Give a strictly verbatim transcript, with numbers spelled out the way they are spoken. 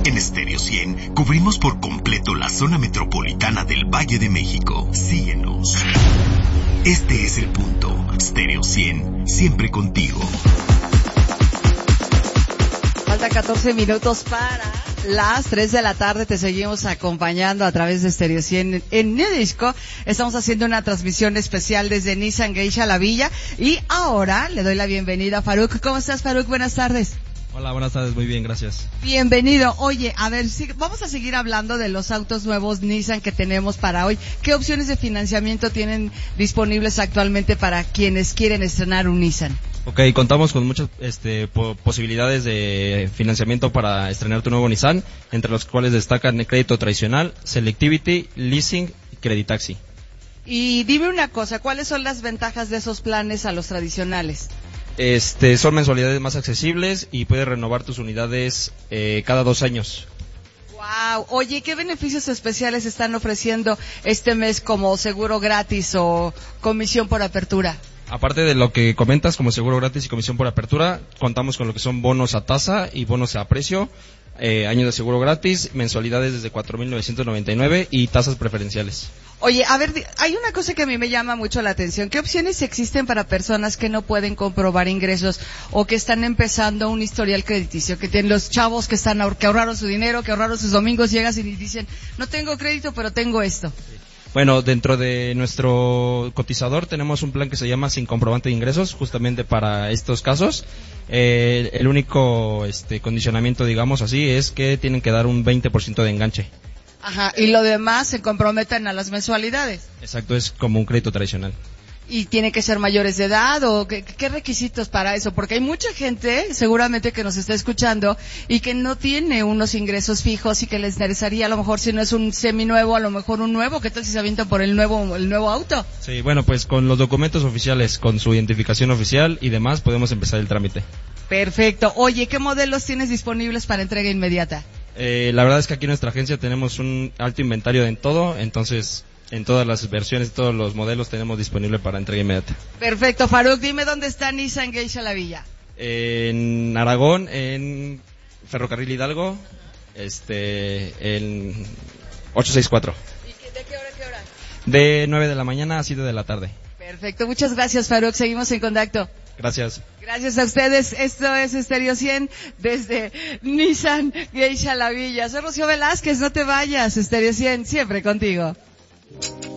En Stereo cien cubrimos por completo la zona metropolitana del Valle de México. Síguenos. Este es el punto. Stereo cien, siempre contigo. Falta catorce minutos para las tres de la tarde. Te seguimos acompañando a través de Stereo cien en New Disco. Estamos haciendo una transmisión especial desde Nissan Geisha La Villa. Y ahora le doy la bienvenida a Faruk. ¿Cómo estás, Faruk? Buenas tardes. Hola, buenas tardes, muy bien, gracias. Bienvenido. Oye, a ver, sí, vamos a seguir hablando de los autos nuevos Nissan que tenemos para hoy. ¿Qué opciones de financiamiento tienen disponibles actualmente para quienes quieren estrenar un Nissan? Ok, contamos con muchas este, po- posibilidades de financiamiento para estrenar tu nuevo Nissan, entre los cuales destacan el crédito tradicional, Selectivity, Leasing y Creditaxi. Y dime una cosa, ¿cuáles son las ventajas de esos planes a los tradicionales? Este, son mensualidades más accesibles y puedes renovar tus unidades eh, cada dos años. Wow. Oye, ¿qué beneficios especiales están ofreciendo este mes como seguro gratis o comisión por apertura? Aparte de lo que comentas como seguro gratis y comisión por apertura, contamos con lo que son bonos a tasa y bonos a precio, eh, años de seguro gratis, mensualidades desde cuatro mil novecientos noventa y nueve y tasas preferenciales. Oye, a ver, hay una cosa que a mí me llama mucho la atención. ¿Qué opciones existen para personas que no pueden comprobar ingresos o que están empezando un historial crediticio? Que tienen los chavos que están ahor- que ahorraron su dinero, que ahorraron sus domingos, llegas y dicen, no tengo crédito, pero tengo esto. Bueno, dentro de nuestro cotizador tenemos un plan que se llama Sin Comprobante de Ingresos, justamente para estos casos. Eh, el único este, condicionamiento, digamos así, es que tienen que dar un veinte por ciento de enganche. Ajá, y lo demás se comprometen a las mensualidades. Exacto, es como un crédito tradicional. ¿Y tiene que ser mayores de edad o qué, qué requisitos para eso? Porque hay mucha gente, seguramente que nos está escuchando, y que no tiene unos ingresos fijos y que les interesaría a lo mejor si no es un seminuevo, a lo mejor un nuevo, que tal si se avientan por el nuevo, el nuevo auto. Sí, bueno, pues con los documentos oficiales, con su identificación oficial y demás, podemos empezar el trámite. Perfecto. Oye, ¿qué modelos tienes disponibles para entrega inmediata? Eh, la verdad es que aquí en nuestra agencia tenemos un alto inventario en todo, entonces en todas las versiones, todos los modelos tenemos disponible para entrega inmediata. Perfecto, Faruk, dime dónde está Nissan Geisha La Villa. En Aragón, en Ferrocarril Hidalgo, este, en ochocientos sesenta y cuatro. ¿Y qué, de qué hora a qué hora? De nueve de la mañana a siete de la tarde. Perfecto, muchas gracias, Faruk, seguimos en contacto. Gracias. Gracias a ustedes, esto es Stereo cien desde Nissan Geisha La Villa. Soy Rocío Velázquez, no te vayas, Stereo cien, siempre contigo.